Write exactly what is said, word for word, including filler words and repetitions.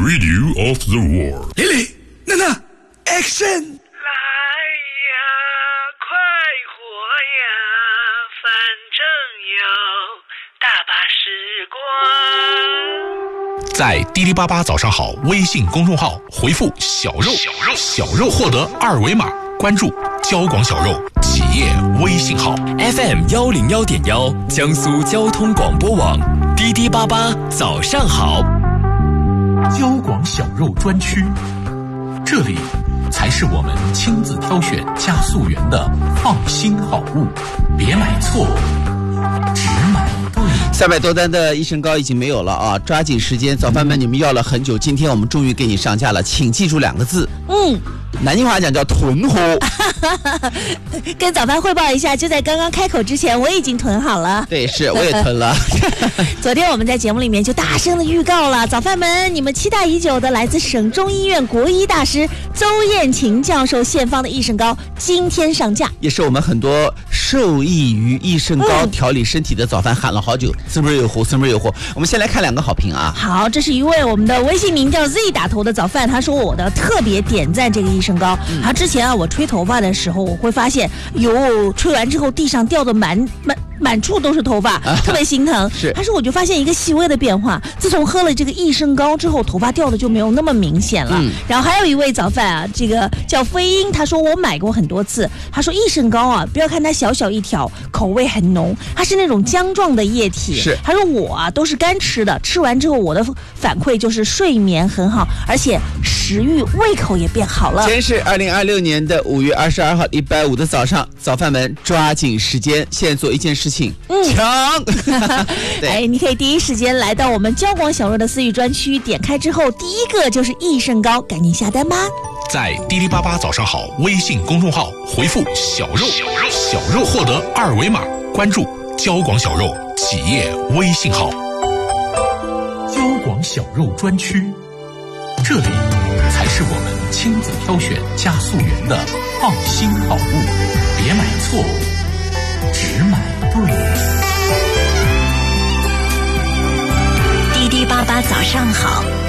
radio of the world. 丽丽，娜娜 ，Action！ 来呀，快活呀，反正有大把时光。 在滴滴八八早上好微信公众号回复小肉小肉小肉，获得二维码，关注交广小肉企业微信号 F M 幺零幺点幺，江苏交通广播网，滴滴八八早上好。 交广小肉专区，这里才是我们亲自挑选加速员的放心好物，别买错，只买对。 三百多单的益生膏已经没有了啊！抓紧时间，早饭们你们要了很久，今天我们终于给你上架了，请记住两个字，嗯，南京话讲叫囤货。 跟早饭汇报一下，就在刚刚开口之前，我已经囤好了。 对，是我也囤了。 昨天我们在节目里面就大声的预告了，早饭们，你们期待已久的来自省中医院国医大师邹艳琴教授献方的益生膏今天上架， 也是我们很多受益于益生膏调理身体的早饭喊了好久，是不是有货？是不是有货？我们先来看两个好评啊。 好，这是一位我们的微信名叫 Z 打头的早饭，他说我的特别点赞这个益生膏。嗯、他之前啊，我吹头发的时候，我会发现，哟，吹完之后地上掉的满满。满处都是头发，特别心疼。 是， 但是我就发现一个细微的变化，自从喝了这个益生膏之后，头发掉的就没有那么明显了。嗯、然后还有一位早饭啊，这个叫飞鹰，他说我买过很多次，他说益生膏啊，不要看它小小一条，口味很浓，它是那种浆状的液体。 是， 他说我啊都是干吃的，吃完之后我的反馈就是睡眠很好，而且食欲胃口也变好了。 今天是二零二六年的五月二十二号，礼拜五的早上，早饭们抓紧时间，现在做一件事。嗯，抢！ 哎，你可以第一时间来到我们交广小肉的私域专区，点开之后，第一个就是益生膏，赶紧下单吧。 在滴滴八八早上好微信公众号回复小肉小肉小肉，获得二维码，关注交广小肉企业微信号。交广小肉专区，这里才是我们亲自挑选加速员的放心好物，别买错，只买对。 滴滴八八早上好。